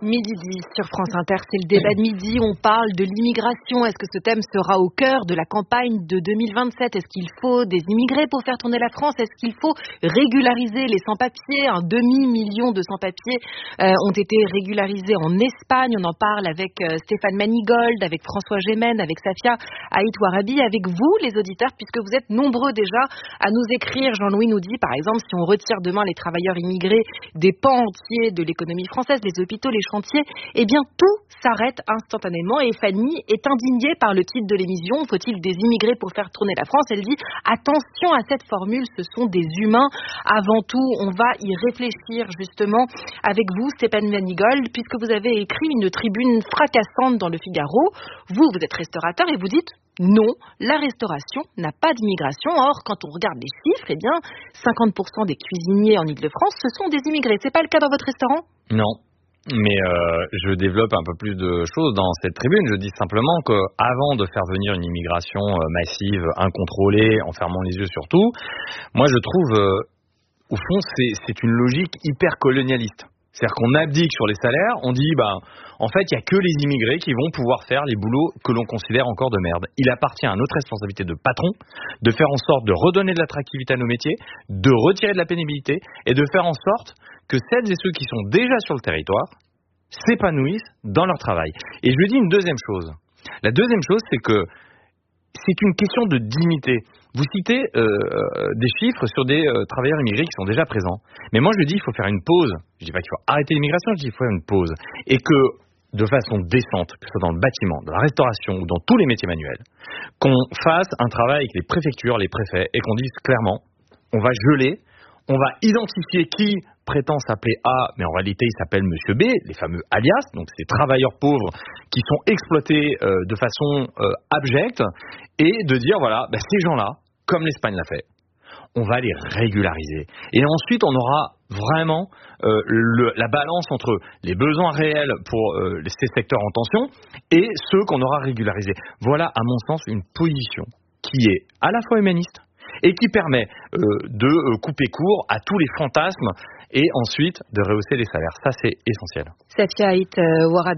Midi 10 sur France Inter, c'est le débat de midi. On parle de l'immigration. Est-ce que ce thème sera au cœur de la campagne de 2027 ? Est-ce qu'il faut des immigrés pour faire tourner la France ? Est-ce qu'il faut régulariser les sans-papiers ? Un demi-million de sans-papiers ont été régularisés en Espagne. On en parle avec Stéphane Manigold, avec François Gémen, avec Safia Haït Ouarabi, avec vous les auditeurs, puisque vous êtes nombreux déjà à nous écrire. Jean-Louis nous dit, par exemple, si on retire demain les travailleurs immigrés des pans entiers de l'économie française, les hôpitaux, les chantiers, eh bien tout s'arrête instantanément. Et Fanny est indignée par le titre de l'émission. Faut-il des immigrés pour faire tourner la France ? Elle dit attention à cette formule, ce sont des humains avant tout. On va y réfléchir justement avec vous, Stéphane Manigold, puisque vous avez écrit une tribune fracassante dans le Figaro. Vous êtes restaurateur et vous dites non, la restauration n'a pas d'immigration. Or, quand on regarde les chiffres, eh bien 50% des cuisiniers en Île-de-France, ce sont des immigrés. C'est pas le cas dans votre restaurant ? Non. Mais je développe un peu plus de choses dans cette tribune. Je dis simplement qu'avant de faire venir une immigration massive, incontrôlée, en fermant les yeux sur tout, moi je trouve, au fond, c'est une logique hyper colonialiste. C'est-à-dire qu'on abdique sur les salaires, on dit, en fait, il n'y a que les immigrés qui vont pouvoir faire les boulots que l'on considère encore de merde. Il appartient à notre responsabilité de patron de faire en sorte de redonner de l'attractivité à nos métiers, de retirer de la pénibilité et de faire en sorte que celles et ceux qui sont déjà sur le territoire s'épanouissent dans leur travail. Et je lui dis une deuxième chose. La deuxième chose, c'est que c'est une question de dignité. Vous citez des chiffres sur des travailleurs immigrés qui sont déjà présents. Mais moi, je lui dis, il faut faire une pause. Je dis pas qu'il faut arrêter l'immigration, je dis qu'il faut faire une pause. Et que, de façon décente, que ce soit dans le bâtiment, dans la restauration ou dans tous les métiers manuels, qu'on fasse un travail avec les préfectures, les préfets, et qu'on dise clairement, on va geler, on va identifier qui prétend s'appeler A, mais en réalité il s'appelle Monsieur B, les fameux alias, donc ces travailleurs pauvres qui sont exploités de façon abjecte, et de dire voilà, ces gens-là, comme l'Espagne l'a fait, on va les régulariser. Et ensuite on aura vraiment la balance entre les besoins réels pour ces secteurs en tension et ceux qu'on aura régularisés. Voilà à mon sens une position qui est à la fois humaniste et qui permet de couper court à tous les fantasmes et ensuite de rehausser les salaires. Ça, c'est essentiel. Safia Haït Ouarabi.